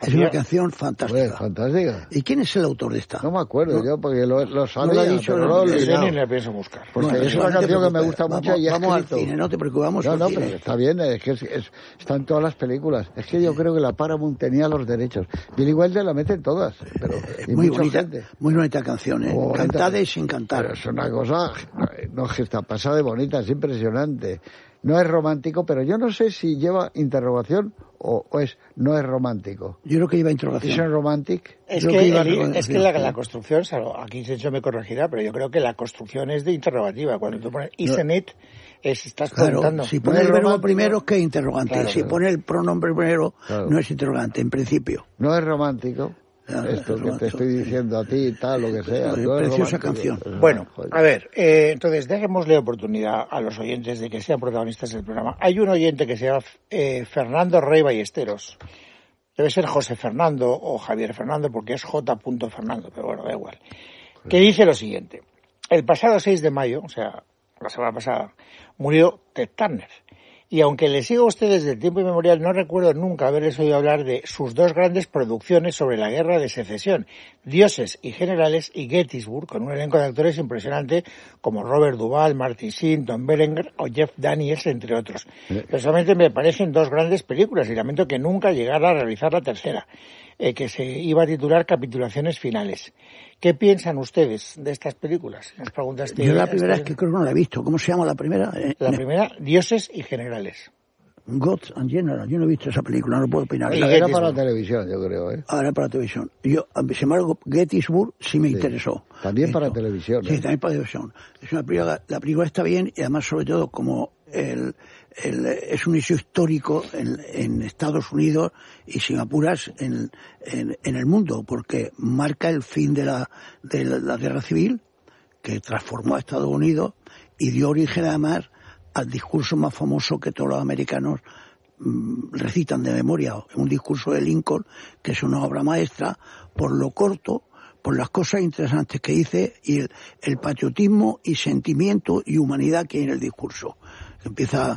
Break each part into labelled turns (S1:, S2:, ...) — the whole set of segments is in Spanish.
S1: Es una canción fantástica.
S2: Pues, fantástica.
S1: ¿Y quién es el autor de esta?
S2: No me acuerdo yo, porque lo sabía,
S1: no lo ha dicho,
S2: pero no lo he olvidado.
S3: Ni la pienso buscar.
S2: Porque
S1: Bueno,
S2: es una canción que me gusta mucho y he
S1: vamos al
S2: escrito.
S1: cine, no te preocupes,
S2: No,
S1: al cine.
S2: pero está bien, es que está en todas las películas. Es que yo creo que la Paramount tenía los derechos. Billy Wilder la mete en todas, pero y
S1: muy
S2: mucha
S1: bonita,
S2: gente.
S1: muy bonita canción, ¿eh?
S2: Bonita.
S1: Cantada y sin cantar.
S2: Pero es una cosa, no es que está pasada de bonita, es impresionante. No es romántico, pero yo no sé si lleva interrogación o no es romántico.
S1: Yo creo que lleva
S2: ¿Es
S1: interrogación.
S2: romantic?
S3: Es
S1: Creo
S3: que,
S1: iba
S3: la construcción, aquí Sergio me corregirá, pero yo creo que la construcción es de interrogativa. Cuando tú pones isn't it, estás preguntando.
S1: Claro, si pone el verbo primero es que es interrogante.
S3: Claro,
S1: si pone el pronombre primero, no es interrogante, en principio.
S2: No es romántico.
S1: Claro,
S2: Esto
S1: es
S2: que te estoy diciendo a ti, tal, lo que sea.
S1: Es
S2: No es
S1: preciosa
S2: romántico.
S1: canción.
S3: Bueno,
S2: Joder.
S3: a ver, entonces démosle oportunidad a los oyentes de que sean protagonistas del programa. Hay un oyente que se llama Fernando Rey Ballesteros. Debe ser José Fernando o Javier Fernando porque es J. Fernando, pero bueno, da igual. Que dice lo siguiente. El pasado 6 de mayo, o sea, la semana pasada, murió Ted Turner. Y aunque le sigo a ustedes desde tiempo inmemorial, no recuerdo nunca haberles oído hablar de sus dos grandes producciones sobre la Guerra de Secesión, Dioses y Generales y Gettysburg, con un elenco de actores impresionante como Robert Duvall, Martin Sheen, Tom Berenger o Jeff Daniels, entre otros. Personalmente me parecen dos grandes películas y lamento que nunca llegara a realizar la tercera, que se iba a titular Capitulaciones Finales. ¿Qué piensan ustedes de estas películas? Nos pregunta
S1: Yo la primera es que creo que no la he visto. ¿Cómo se llama la primera?
S3: La primera, Dioses y Generales.
S1: Gods and Generals. Yo no he visto esa película, no puedo opinar.
S2: Era para la televisión, yo creo, ¿eh?
S1: Ahora para la televisión. Yo, sin embargo, Gettysburg sí me interesó.
S2: También para televisión.
S1: Sí, también para televisión. Es una película, la película está bien y además, sobre todo, como es un hecho histórico en Estados Unidos y sin apuras en el mundo, porque marca el fin de la guerra civil que transformó a Estados Unidos y dio origen además al discurso más famoso que todos los americanos recitan de memoria, un discurso de Lincoln que es una obra maestra por lo corto, por las cosas interesantes que dice y el patriotismo y sentimiento y humanidad que hay en el discurso. Empieza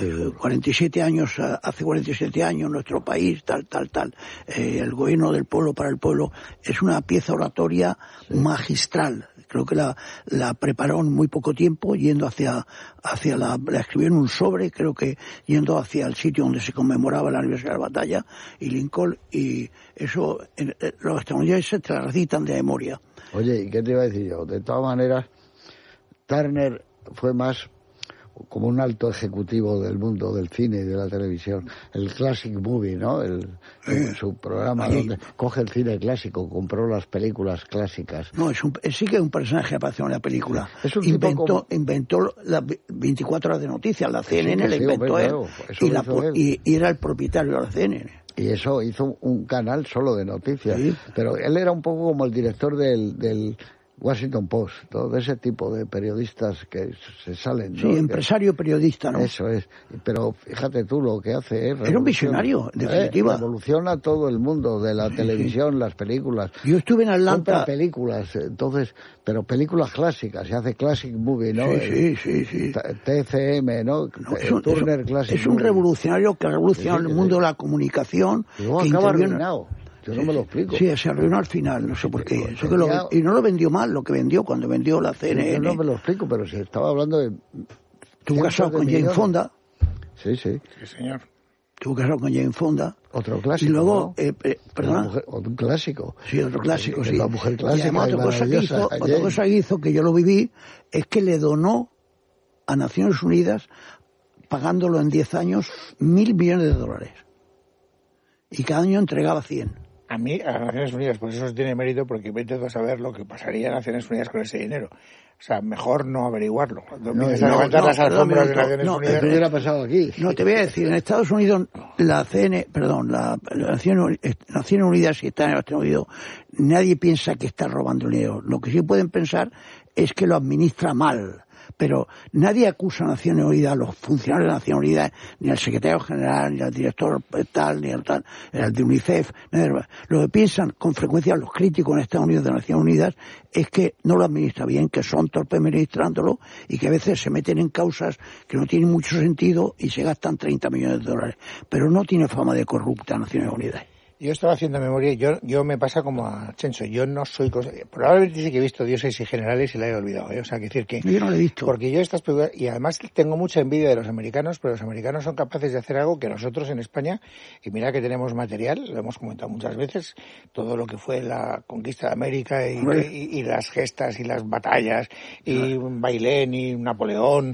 S1: 47 años, hace 47 años nuestro país, tal, el gobierno del pueblo para el pueblo, es una pieza oratoria magistral. Creo que la preparó en muy poco tiempo, yendo hacia la escribió en un sobre, creo que yendo hacia el sitio donde se conmemoraba el aniversario de la batalla, y Lincoln, y eso, los estadounidenses te la recitan de memoria.
S2: Oye, ¿y qué te iba a decir yo? De todas maneras, Turner fue más como un alto ejecutivo del mundo del cine y de la televisión, el Classic Movie, ¿no? Su programa donde coge el cine clásico, compró las películas clásicas.
S1: No, sí que es un personaje que apareció en la película.
S2: Es un
S1: inventó las 24 horas de noticias, la CNN la inventó él,
S2: claro,
S1: y era el propietario de la CNN.
S2: Y eso hizo un canal solo de noticias. Sí. Pero él era un poco como el director del Washington Post, todo ese tipo de periodistas que se salen, ¿no?
S1: Sí, empresario periodista, ¿no?
S2: Eso es. Pero fíjate tú lo que hace.
S1: Era un visionario, en definitiva.
S2: Revoluciona todo el mundo de la televisión, las películas.
S1: Yo estuve en Atlanta.
S2: Compra películas, entonces, pero películas clásicas, se hace Classic Movie, ¿no?
S1: Sí.
S2: TCM, ¿no? Turner Classic
S1: es un
S2: Movie.
S1: revolucionario que revolucionó el mundo de la comunicación.
S2: Y luego acaba arruinado. Yo no me lo explico.
S1: Sí, se arruinó al final, no sé por qué. Y no lo vendió mal, lo que vendió cuando vendió la CNN.
S2: Yo no me lo explico, pero se estaba hablando de...
S1: Estuvo casado con Jane Fonda.
S2: Sí,
S3: señor.
S1: Estuvo casado con Jane Fonda.
S2: Otro clásico,
S1: y luego,
S2: ¿no?
S1: ¿perdona?
S2: Otro clásico.
S1: Sí, otro clásico, sí.
S2: La mujer clásica.
S1: Y además, otra cosa que hizo, que yo lo viví, es que le donó a Naciones Unidas, pagándolo en 10 años, $1.000 millones. Y cada año entregaba 100.
S3: A mí, a Naciones Unidas, pues eso tiene mérito porque intento saber lo que pasaría en Naciones Unidas con ese dinero. O sea, mejor no averiguarlo. Cuando empiezas a levantar las alfombras de Naciones Unidas...
S2: ¿Qué hubiera pasado aquí?
S1: No, te voy a decir, en Estados Unidos, la Naciones Unidas, si está en Estados Unidos, nadie piensa que está robando dinero. Lo que sí pueden pensar es que lo administra mal. Pero nadie acusa a Naciones Unidas, a los funcionarios de Naciones Unidas, ni al secretario general, ni al director tal, ni al tal, el de UNICEF. Lo que piensan con frecuencia los críticos en Estados Unidos de Naciones Unidas es que no lo administra bien, que son torpes administrándolo y que a veces se meten en causas que no tienen mucho sentido y se gastan $30 millones. Pero no tiene fama de corrupta Naciones Unidas.
S3: Yo estaba haciendo memoria y yo me pasa como a Chencho. Yo no soy... Probablemente sí que he visto Dioses y Generales y la he olvidado, ¿eh? O sea, que decir que...
S1: Yo no lo he visto.
S3: Porque yo estas películas... Y además tengo mucha envidia de los americanos, pero los americanos son capaces de hacer algo que nosotros en España, y mira que tenemos material, lo hemos comentado muchas veces, todo lo que fue la conquista de América y las gestas y las batallas, y Bailén y Napoleón,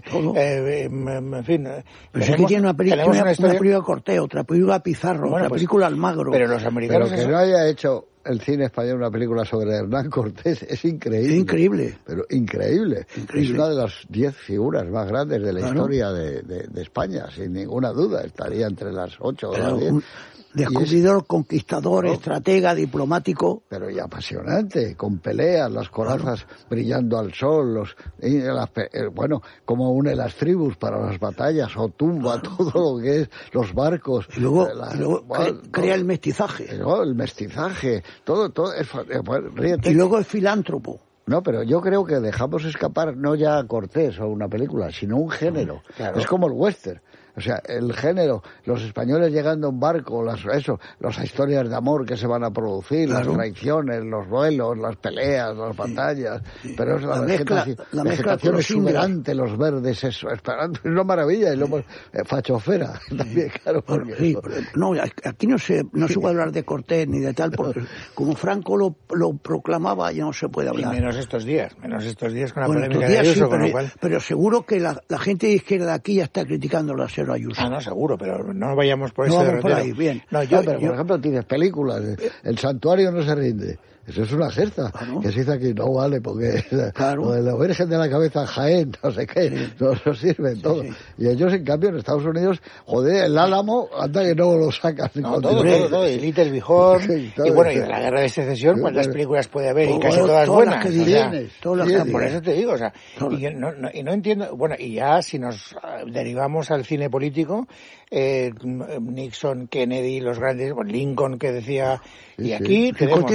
S3: en fin...
S1: Pero sí que tiene una película Cortés, otra película Pizarro, otra película Almagro.
S3: Pero los americanos...
S2: Pero que no haya hecho el cine español una película sobre Hernán Cortés es increíble.
S1: Es increíble.
S2: Pero increíble. Es una de las 10 figuras más grandes de la historia de España, sin ninguna duda. Estaría entre las 8 o las 10.
S1: Descubridor, conquistador, estratega, diplomático.
S2: Pero y apasionante, con peleas, las corazas brillando al sol, bueno, como une las tribus para las batallas, o tumba todo lo que es, los barcos.
S1: Y luego, crea el mestizaje.
S2: El mestizaje, todo ríete.
S1: Y luego es filántropo.
S2: No, pero yo creo que dejamos escapar no ya a Cortés o una película, sino un género. Claro. Es como el western. O sea, el género, los españoles llegando en barco, las historias de amor que se van a producir, las traiciones, los duelos, las peleas, las batallas, pero es la vegetación exuberante, los verdes, eso, esperando, es una maravilla, y luego fachofera también, claro.
S1: Sí, no, aquí no se puede hablar de Cortés ni de tal, porque como Franco lo proclamaba, ya no se puede hablar.
S3: Y menos estos días con la polémica de Ayuso, con lo cual...
S1: Pero seguro que la gente de izquierda de aquí ya está criticando la Ayuso.
S3: No, seguro, pero no vayamos por ese
S1: derrotero. Por ahí, bien.
S2: Pero por ejemplo tienes películas, El Santuario no se rinde. Eso es una gesta, que se dice aquí, no vale, porque lo de la Virgen de la Cabeza Jaén, no sé qué, no sirve todo. Sí. Y ellos, en cambio, en Estados Unidos, joder, el Álamo, anda que no lo sacan.
S3: No, todo, y Little Bihor, y bueno, y la Guerra de Secesión, ¿cuántas películas puede haber? Y casi todas buenas. Por eso te digo, o sea, y no entiendo, bueno, y ya si nos derivamos al cine político, Nixon, Kennedy, los grandes, Lincoln, que decía, y aquí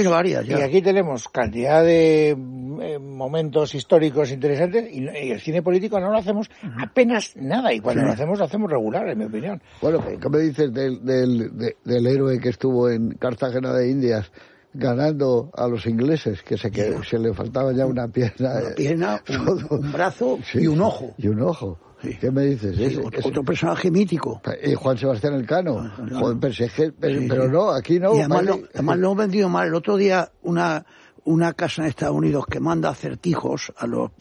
S3: tenemos cantidad de momentos históricos interesantes y el cine político no lo hacemos apenas nada, y cuando lo hacemos regular, en mi opinión.
S2: Bueno, ¿qué me dices del héroe que estuvo en Cartagena de Indias ganando a los ingleses, que se le faltaba ya una pierna?
S1: Un brazo y un ojo.
S2: Y un ojo. Sí. ¿Qué me dices?
S1: Sí, otro personaje mítico.
S2: Y Juan Sebastián Elcano. Joder, pero no, aquí no.
S1: Y además lo hemos vendido mal. El otro día una casa en Estados Unidos que manda acertijos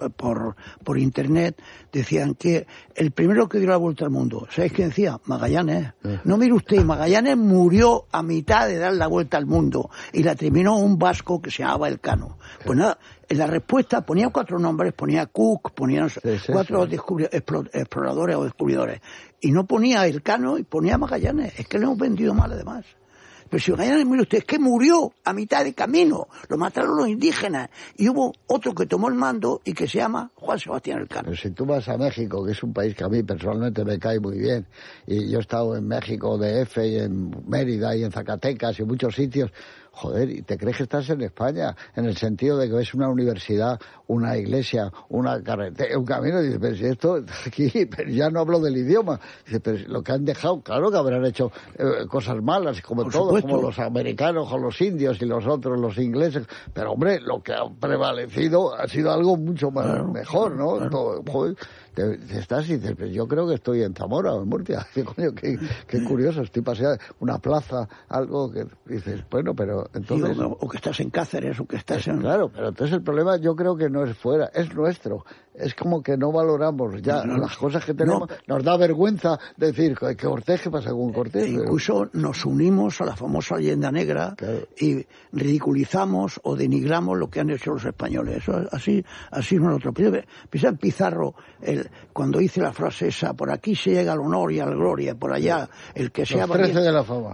S1: por internet, decían que el primero que dio la vuelta al mundo, ¿sabéis qué decía? Magallanes. No mire usted, Magallanes murió a mitad de dar la vuelta al mundo y la terminó un vasco que se llamaba Elcano. Pues nada, en la respuesta ponía 4 nombres, ponía Cook, ponía 4 exploradores o descubridores, y no ponía Elcano y ponía Magallanes. Es que lo hemos vendido mal, además. Pero si Magallanes, mire usted, es que murió a mitad de camino, lo mataron los indígenas, y hubo otro que tomó el mando y que se llama Juan Sebastián Elcano.
S2: Pero si tú vas a México, que es un país que a mí personalmente me cae muy bien, y yo he estado en México DF, y en Mérida, y en Zacatecas, y en muchos sitios, joder, y te crees que estás en España, en el sentido de que ves una universidad, una iglesia, una carretera, un camino, y dices, pero si esto aquí, pero ya no hablo del idioma, dices, pero lo que han dejado, claro que habrán hecho cosas malas, como por todos, supuesto, como los americanos, o los indios y los otros, los ingleses, pero hombre, lo que ha prevalecido ha sido algo mucho más mejor, ¿no? Claro. Todo, joder, te estás y dices, pues yo creo que estoy en Zamora o en Murcia, qué curioso, estoy paseando una plaza, algo que dices, bueno, pero entonces...
S1: Sí, o que estás en Cáceres, o que estás en...
S2: Claro, pero entonces el problema yo creo que no es fuera, es nuestro. Es como que no valoramos ya las cosas que tenemos. Nos da vergüenza decir que Cortés, ¿qué pasa con Cortés?
S1: Incluso nos unimos a la famosa leyenda negra, y ridiculizamos o denigramos lo que han hecho los españoles. Eso así no es otro. Piensa en Pizarro, cuando dice la frase esa, por aquí se llega al honor y a la gloria, por allá el que sea...
S2: Los 13 de la fama.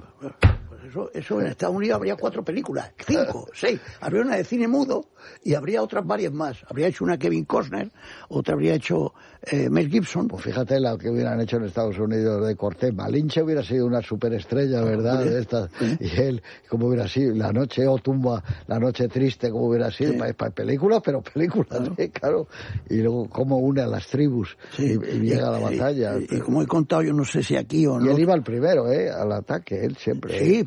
S1: Eso en Estados Unidos habría 4 películas, 5, 6. Habría una de cine mudo y habría otras varias más. Habría hecho una Kevin Costner, otra habría hecho Mel Gibson.
S2: Pues fíjate la que hubieran hecho en Estados Unidos de Cortés. Malinche hubiera sido una superestrella, ¿verdad? Y él, como hubiera sido, La Noche Otumba, La Noche Triste, como hubiera sido, para películas, pero películas, claro. Y luego cómo une a las tribus y llega a la batalla.
S1: Y como he contado, yo no sé si aquí o no.
S2: Y él iba al primero, al ataque, él siempre.
S1: Sí,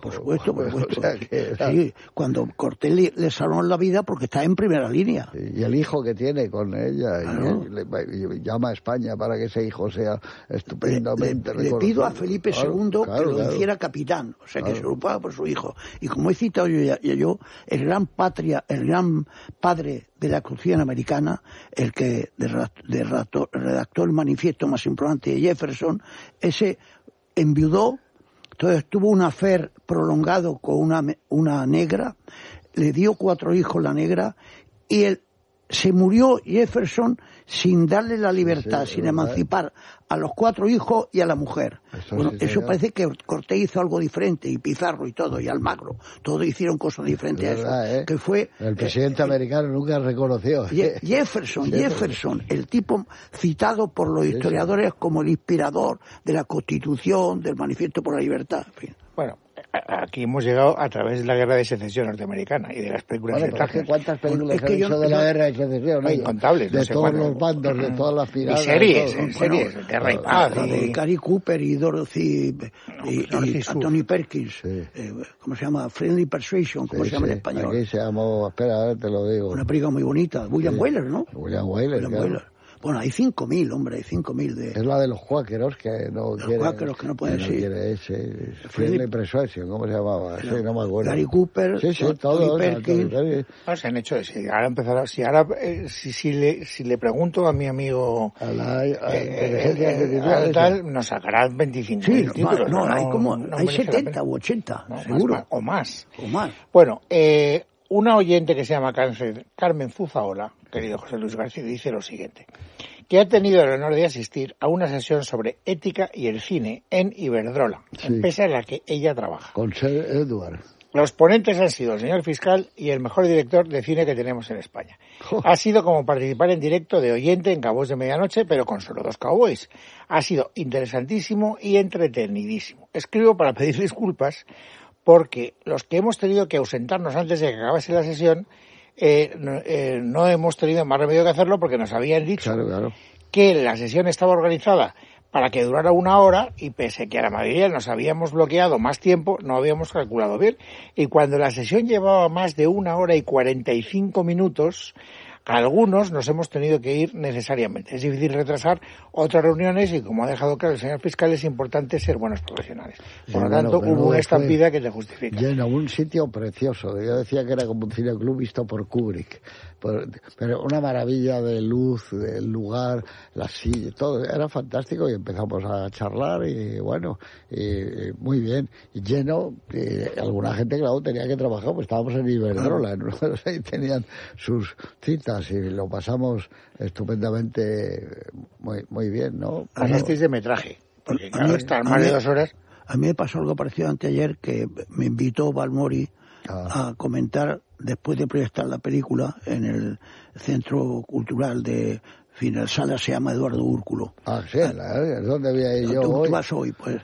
S1: Por supuesto.
S2: O sea que era...
S1: Sí, cuando Cortés le salvó la vida porque está en primera línea.
S2: Y el hijo que tiene con ella,
S1: Claro.
S2: y llama a España para que ese hijo sea estupendamente
S1: Le pido a
S2: reconocido.
S1: Felipe
S2: Claro,
S1: II
S2: claro,
S1: que lo
S2: claro.
S1: hiciera capitán, o sea, que
S2: Claro.
S1: se preocupaba por su hijo. Y como he citado yo, el gran padre de la Constitución americana, el que redactó el manifiesto más importante de Jefferson, ese enviudó, entonces tuvo un affair prolongado con una negra, le dio 4 hijos la negra, y se murió Jefferson sin darle la libertad,
S2: Sí,
S1: sin
S2: ¿verdad?
S1: emancipar a los 4 hijos y a la mujer.
S2: Eso
S1: Bueno,
S2: sí,
S1: eso
S2: señor.
S1: parece que Cortés hizo algo diferente, y Pizarro y todo, y Almagro, todos hicieron cosas diferentes a
S2: Es verdad,
S1: eso, que fue...
S2: El presidente americano nunca reconoció.
S1: Jefferson, el tipo citado por los historiadores como el inspirador de la Constitución, del Manifiesto por la Libertad, en fin.
S3: Bueno, aquí hemos llegado a través de la Guerra de Secesión norteamericana y de las películas
S2: Bueno,
S3: de
S2: pero es que
S3: Turner.
S2: ¿cuántas películas
S1: Es que
S2: han
S1: yo-
S2: hecho de la
S1: yo-
S2: guerra de secesión?
S3: No, incontables, no
S2: De
S3: sé
S2: todos
S3: cuántas.
S2: los bandos, de todas las
S3: Y
S2: piratas.
S3: series,
S2: de todo.
S3: series,
S2: Bueno,
S3: Guerra y Paz.
S1: La de Gary Cooper y Dorothy y
S3: Dorothy Sue.
S1: Anthony Perkins,
S2: Sí.
S1: ¿cómo se llama? Friendly Persuasion, ¿cómo
S2: Sí,
S1: se llama en
S2: sí.
S1: español?
S2: Aquí se llamó, espera, a ver, te lo digo.
S1: Una película muy bonita, William
S2: Sí.
S1: Wyler, ¿no?
S2: William Wyler,
S1: William
S2: claro.
S1: Wyler. Bueno, hay 5.000, hombre, hay 5.000 de...
S2: Es la de los cuáqueros que no
S1: Los
S2: quieren.
S1: cuáqueros que no pueden, sí.
S2: quiere ese. Friendly Persuasion, ¿cómo se llamaba? Sí, no me acuerdo.
S1: Gary Cooper,
S2: Sí, sí,
S1: Tony
S2: todos.
S1: Perkins.
S3: No, se han hecho, si le pregunto a mi amigo
S2: A la inteligencia artificial,
S3: al
S2: esa.
S3: tal, nos sacarán 25
S1: Sí,
S3: títulos.
S1: no, hay
S3: merece la
S1: 70
S3: pena.
S1: u 80,
S3: No,
S1: seguro.
S3: más, o más.
S1: O más.
S3: Bueno, una oyente que se llama Carmen Zuzaola, querido José Luis García, dice lo siguiente, que ha tenido el honor de asistir a una sesión sobre ética y el cine en Iberdrola,
S2: Sí.
S3: empresa en la que ella trabaja.
S2: Con Sir Edward.
S3: Los ponentes han sido el señor fiscal y el mejor director de cine que tenemos en España. Ha sido como participar en directo de oyente en Cowboys de Medianoche, pero con solo 2 cowboys. Ha sido interesantísimo y entretenidísimo. Escribo para pedir disculpas porque los que hemos tenido que ausentarnos antes de que acabase la sesión no hemos tenido más remedio que hacerlo porque nos habían dicho
S2: Claro.
S3: que la sesión estaba organizada para que durara 1 hora y pese que a la mayoría nos habíamos bloqueado más tiempo, no habíamos calculado bien. Y cuando la sesión llevaba más de 1 hora y 45 minutos, algunos nos hemos tenido que ir necesariamente. Es difícil retrasar otras reuniones y, como ha dejado claro el señor fiscal, es importante ser buenos profesionales.
S2: Sí,
S3: Por lo
S2: bueno,
S3: tanto,
S2: pero
S3: hubo una
S2: fue
S3: estampida que te justifica.
S2: Lleno, un sitio precioso. Yo decía que era como un cineclub visto por Kubrick. Pero una maravilla de luz, del lugar, las sillas, todo. Era fantástico y empezamos a charlar y bueno, muy bien. Y lleno, alguna gente, claro, tenía que trabajar, pues estábamos en Iberdrola, en uno de los ahí tenían sus citas y lo pasamos estupendamente, muy bien, ¿no?
S3: Pasasteis de metraje, porque claro,
S1: mí-
S3: estar
S1: a
S3: más de
S1: mí-
S3: 2 horas...
S1: A mí me pasó algo parecido anteayer, que me invitó Balmori
S2: Ah.
S1: a comentar, después de proyectar la película, en el Centro Cultural de... En fin, la sala se llama Eduardo Úrculo.
S2: Ah, sí, ¿dónde había ido yo
S1: Tú
S2: hoy?
S1: vas hoy, pues.